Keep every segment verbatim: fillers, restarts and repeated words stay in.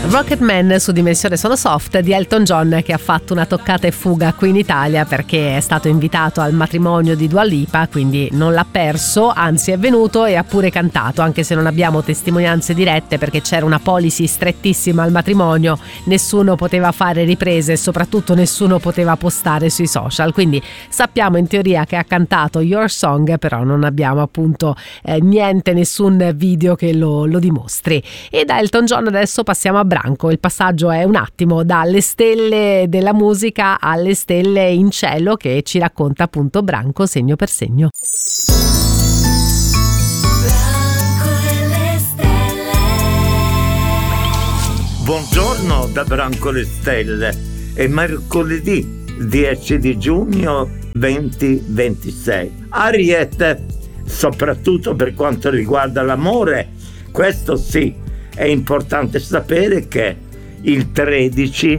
Rocketman su Dimensione Sono Soft di Elton John, che ha fatto una toccata e fuga qui in Italia perché è stato invitato al matrimonio di Dua Lipa, quindi non l'ha perso, anzi è venuto e ha pure cantato, anche se non abbiamo testimonianze dirette perché c'era una policy strettissima al matrimonio, nessuno poteva fare riprese e soprattutto nessuno poteva postare sui social, quindi sappiamo in teoria che ha cantato Your Song, però non abbiamo appunto eh, niente, nessun video che lo, lo dimostri. E da Elton John adesso passiamo a Branco. Il passaggio è un attimo dalle stelle della musica alle stelle in cielo, che ci racconta appunto Branco segno per segno. Branco e le stelle. Buongiorno da Branco le stelle. È mercoledì dieci di giugno duemilaventisei. Ariete, soprattutto per quanto riguarda l'amore, questo sì. È importante sapere che il tredici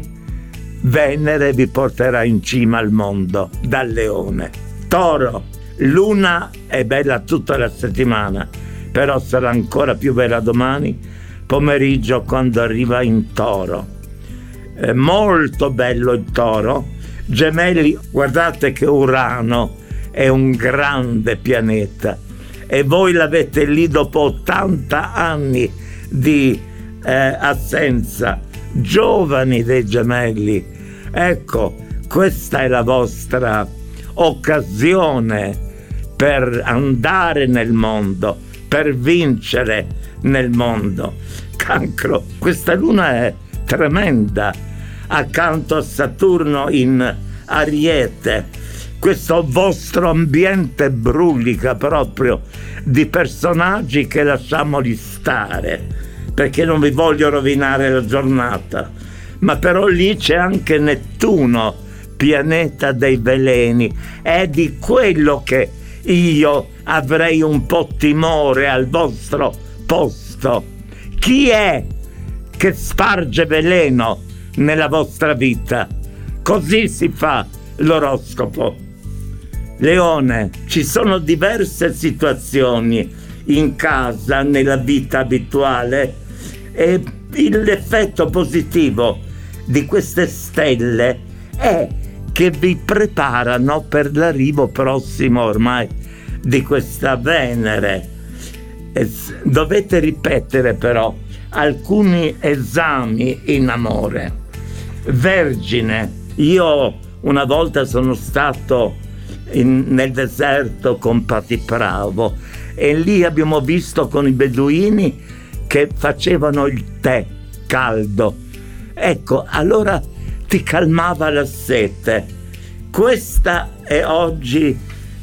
Venere vi porterà in cima al mondo dal Leone. Toro, Luna è bella tutta la settimana, però sarà ancora più bella domani pomeriggio quando arriva in Toro. È molto bello il Toro. Gemelli, guardate che Urano è un grande pianeta e voi l'avete lì dopo ottanta anni di eh, assenza, giovani dei Gemelli. Ecco, questa è la vostra occasione per andare nel mondo, per vincere nel mondo. Cancro, questa luna è tremenda, accanto a Saturno in Ariete. Questo vostro ambiente brulica proprio di personaggi che lasciamoli stare, perché non vi voglio rovinare la giornata. Ma però lì c'è anche Nettuno, pianeta dei veleni. È di quello che io avrei un po' timore al vostro posto. Chi è che sparge veleno nella vostra vita? Così si fa l'oroscopo. Leone, ci sono diverse situazioni in casa, nella vita abituale, e l'effetto positivo di queste stelle è che vi preparano per l'arrivo prossimo ormai di questa Venere. E dovete ripetere però alcuni esami in amore. Vergine, io una volta sono stato In, nel deserto con Patipravo e lì abbiamo visto con i beduini che facevano il tè caldo. Ecco, allora ti calmava la sete. Questa è oggi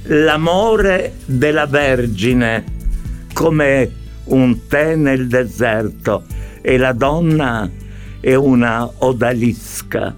l'amore della Vergine, come un tè nel deserto, e la donna è una odalisca.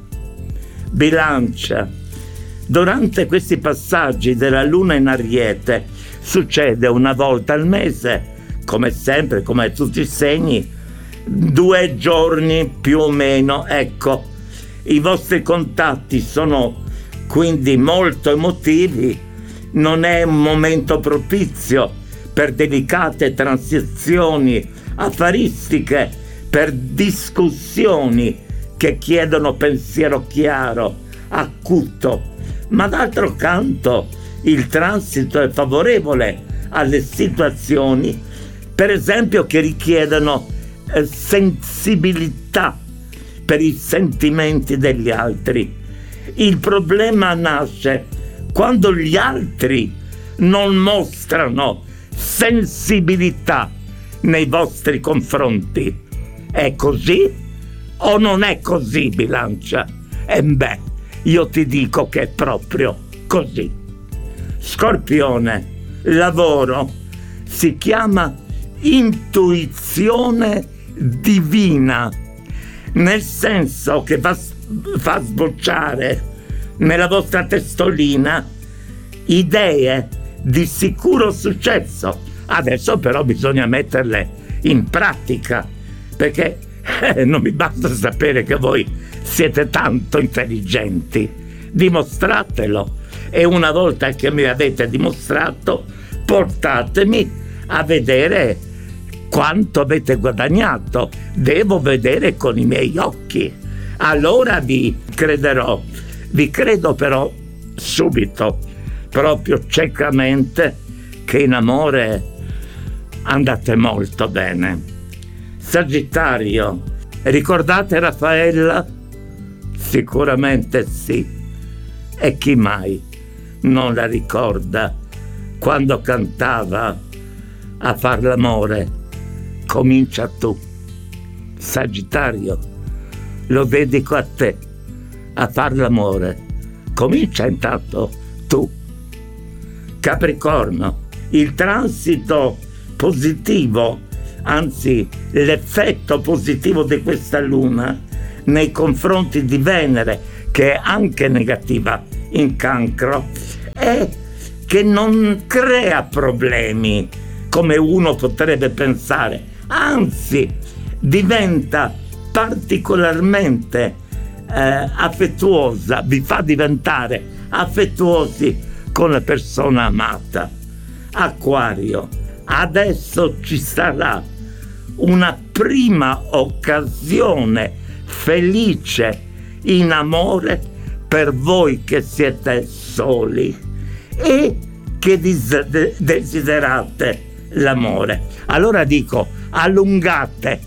Bilancia, durante questi passaggi della luna in Ariete succede una volta al mese, come sempre, come tutti i segni, due giorni più o meno. Ecco, i vostri contatti sono quindi molto emotivi, non è un momento propizio per delicate transizioni affaristiche, per discussioni che chiedono pensiero chiaro, acuto. Ma d'altro canto il transito è favorevole alle situazioni, per esempio, che richiedono eh, sensibilità per i sentimenti degli altri. Il problema nasce quando gli altri non mostrano sensibilità nei vostri confronti. È così o non è così, Bilancia? E beh, io ti dico che è proprio così. Scorpione, lavoro, si chiama intuizione divina, nel senso che fa, fa sbocciare nella vostra testolina idee di sicuro successo. Adesso però bisogna metterle in pratica, perché eh, non mi basta sapere che voi siete tanto intelligenti, dimostratelo, e una volta che mi avete dimostrato portatemi a vedere quanto avete guadagnato, devo vedere con i miei occhi, allora vi crederò. Vi credo però subito, proprio ciecamente, che in amore andate molto bene. Sagittario, ricordate Raffaella? Sicuramente sì. E chi mai non la ricorda quando cantava a far l'amore? Comincia tu. Sagittario, lo dedico a te, a far l'amore. Comincia intanto tu. Capricorno, il transito positivo, anzi l'effetto positivo di questa luna nei confronti di Venere, che è anche negativa in Cancro, è che non crea problemi come uno potrebbe pensare, anzi diventa particolarmente eh, affettuosa, vi fa diventare affettuosi con la persona amata. Acquario, adesso ci sarà una prima occasione felice in amore per voi che siete soli e che dis- desiderate l'amore. Allora dico, allungate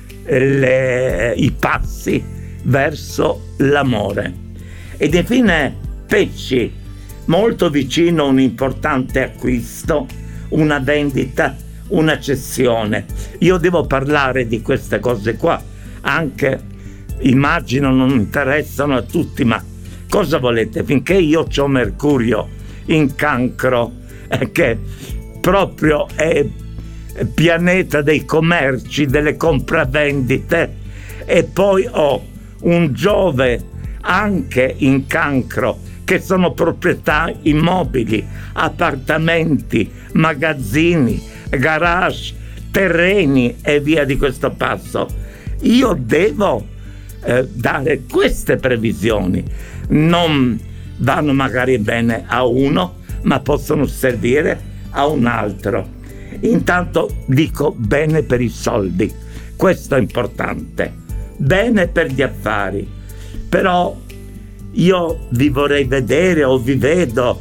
le, i passi verso l'amore. Ed infine pesci, molto vicino a un importante acquisto, una vendita, una cessione. Io devo parlare di queste cose qua, anche immagino non interessano a tutti, ma cosa volete? Finché io c'ho Mercurio in Cancro, eh, che proprio è pianeta dei commerci, delle compravendite, e poi ho un Giove anche in Cancro, che sono proprietà immobili, appartamenti, magazzini, garage, terreni e via di questo passo. Io devo eh, dare queste previsioni. Non vanno magari bene a uno, ma possono servire a un altro. Intanto dico bene per i soldi, questo è importante, bene per gli affari, però io vi vorrei vedere o vi vedo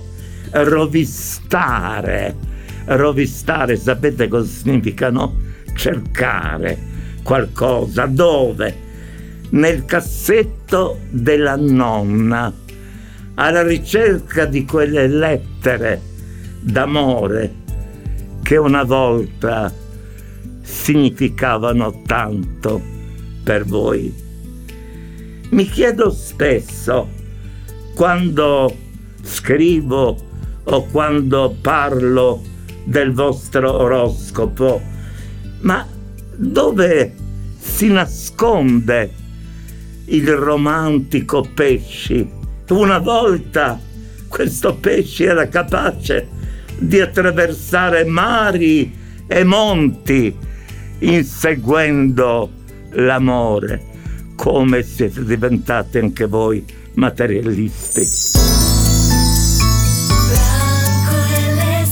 rovistare. Rovistare, sapete cosa significa, no? Cercare qualcosa. Dove? Nel cassetto della nonna, alla ricerca di quelle lettere d'amore che una volta significavano tanto per voi. Mi chiedo spesso, quando scrivo o quando parlo del vostro oroscopo, ma dove si nasconde il romantico Pesci? Una volta questo Pesci era capace di attraversare mari e monti inseguendo l'amore. Come siete diventati anche voi materialisti. Branco e le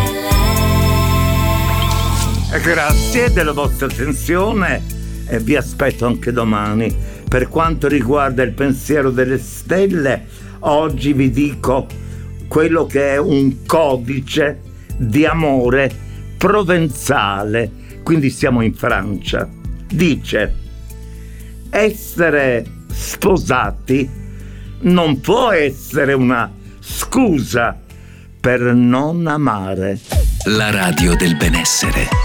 stelle. Grazie della vostra attenzione e vi aspetto anche domani. Per quanto riguarda il pensiero delle stelle, oggi vi dico quello che è un codice di amore provenzale, quindi siamo in Francia. Dice: essere sposati non può essere una scusa per non amare. La radio del benessere.